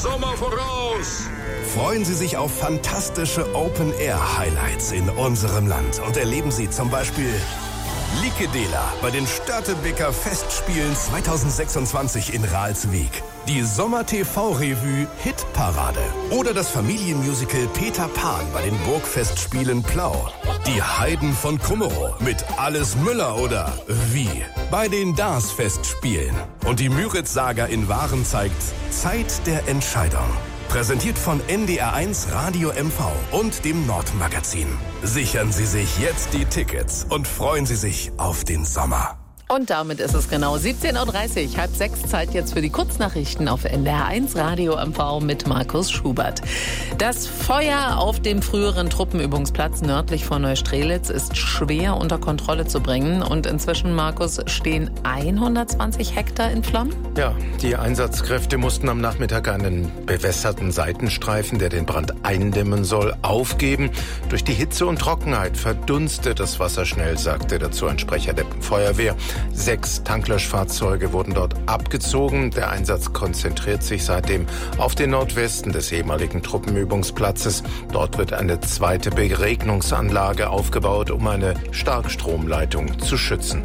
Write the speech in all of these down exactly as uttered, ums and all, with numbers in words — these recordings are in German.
Sommer voraus. Freuen Sie sich auf fantastische Open-Air-Highlights in unserem Land und erleben Sie zum Beispiel Likedela bei den Störtebeker Festspielen zweitausendsechsundzwanzig in Ralswiek, die Sommer-T V-Revue Hitparade oder das Familienmusical Peter Pan bei den Burgfestspielen Plau, die Heiden von Kummerow mit Alles Müller oder Wie bei den Dars-Festspielen und die Müritz-Saga in Waren zeigt Zeit der Entscheidung. Präsentiert von N D R eins Radio M V und dem Nordmagazin. Sichern Sie sich jetzt die Tickets und freuen Sie sich auf den Sommer. Und damit ist es genau siebzehn Uhr dreißig, halb sechs, Zeit jetzt für die Kurznachrichten auf N D R eins Radio M V mit Markus Schubert. Das Feuer auf dem früheren Truppenübungsplatz nördlich von Neustrelitz ist schwer unter Kontrolle zu bringen. Und inzwischen, Markus, stehen hundertzwanzig Hektar in Flammen? Ja, die Einsatzkräfte mussten am Nachmittag einen bewässerten Seitenstreifen, der den Brand eindämmen soll, aufgeben. Durch die Hitze und Trockenheit verdunstet das Wasser schnell, sagte dazu ein Sprecher der Feuerwehr. Sechs Tanklöschfahrzeuge wurden dort abgezogen. Der Einsatz konzentriert sich seitdem auf den Nordwesten des ehemaligen Truppenübungsplatzes. Dort wird eine zweite Beregnungsanlage aufgebaut, um eine Starkstromleitung zu schützen.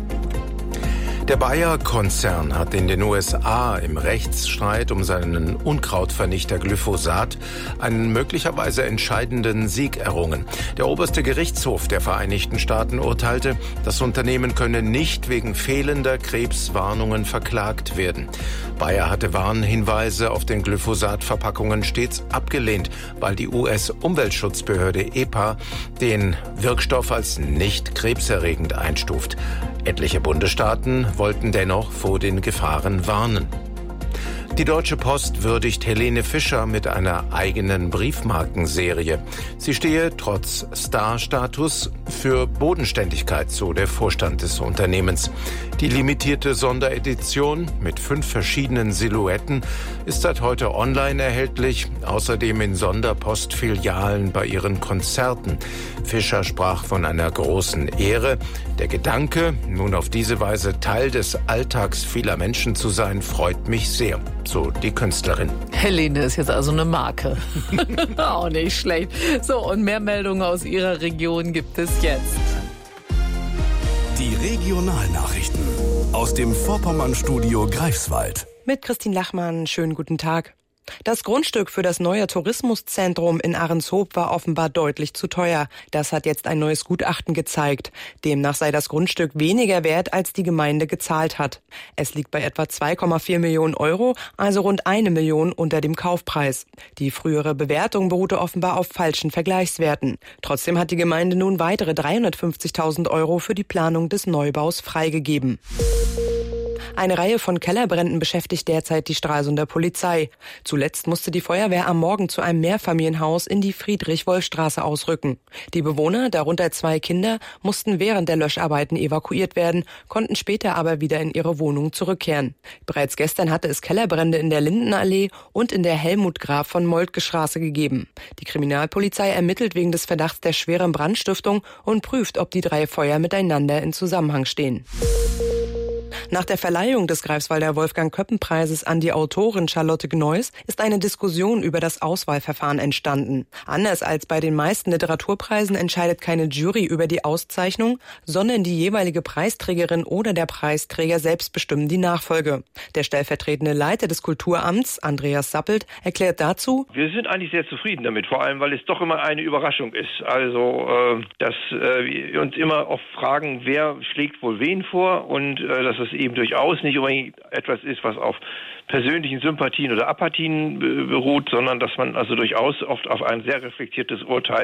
Der Bayer-Konzern hat in den U S A im Rechtsstreit um seinen Unkrautvernichter Glyphosat einen möglicherweise entscheidenden Sieg errungen. Der oberste Gerichtshof der Vereinigten Staaten urteilte, das Unternehmen könne nicht wegen fehlender Krebswarnungen verklagt werden. Bayer hatte Warnhinweise auf den Glyphosat-Verpackungen stets abgelehnt, weil die U S-Umweltschutzbehörde E P A den Wirkstoff als nicht krebserregend einstuft. Etliche Bundesstaaten wollten dennoch vor den Gefahren warnen. Die Deutsche Post würdigt Helene Fischer mit einer eigenen Briefmarkenserie. Sie stehe trotz Star-Status für Bodenständigkeit, so der Vorstand des Unternehmens. Die limitierte Sonderedition mit fünf verschiedenen Silhouetten ist seit heute online erhältlich, außerdem in Sonderpostfilialen bei ihren Konzerten. Fischer sprach von einer großen Ehre. Der Gedanke, nun auf diese Weise Teil des Alltags vieler Menschen zu sein, freut mich sehr. So die Künstlerin. Helene ist jetzt also eine Marke. Auch nicht schlecht. So, und mehr Meldungen aus Ihrer Region gibt es jetzt. Die Regionalnachrichten aus dem Vorpommern-Studio Greifswald. Mit Christine Lachmann, schönen guten Tag. Das Grundstück für das neue Tourismuszentrum in Ahrenshoop war offenbar deutlich zu teuer. Das hat jetzt ein neues Gutachten gezeigt. Demnach sei das Grundstück weniger wert, als die Gemeinde gezahlt hat. Es liegt bei etwa zwei Komma vier Millionen Euro, also rund eine Million unter dem Kaufpreis. Die frühere Bewertung beruhte offenbar auf falschen Vergleichswerten. Trotzdem hat die Gemeinde nun weitere dreihundertfünfzigtausend Euro für die Planung des Neubaus freigegeben. Eine Reihe von Kellerbränden beschäftigt derzeit die Stralsunder Polizei. Zuletzt musste die Feuerwehr am Morgen zu einem Mehrfamilienhaus in die Friedrich-Wolf-Straße ausrücken. Die Bewohner, darunter zwei Kinder, mussten während der Löscharbeiten evakuiert werden, konnten später aber wieder in ihre Wohnung zurückkehren. Bereits gestern hatte es Kellerbrände in der Lindenallee und in der Helmut Graf von Moltke Straße gegeben. Die Kriminalpolizei ermittelt wegen des Verdachts der schweren Brandstiftung und prüft, ob die drei Feuer miteinander in Zusammenhang stehen. Nach der Verleihung des Greifswalder Wolfgang-Köppen-Preises an die Autorin Charlotte Gneuss ist eine Diskussion über das Auswahlverfahren entstanden. Anders als bei den meisten Literaturpreisen entscheidet keine Jury über die Auszeichnung, sondern die jeweilige Preisträgerin oder der Preisträger selbst bestimmen die Nachfolge. Der stellvertretende Leiter des Kulturamts, Andreas Sappelt, erklärt dazu: Wir sind eigentlich sehr zufrieden damit, vor allem, weil es doch immer eine Überraschung ist. Also, äh, dass äh, wir uns immer oft fragen, wer schlägt wohl wen vor und äh, dass es eben durchaus nicht unbedingt etwas ist, was auf persönlichen Sympathien oder Apathien beruht, sondern dass man also durchaus oft auf ein sehr reflektiertes Urteil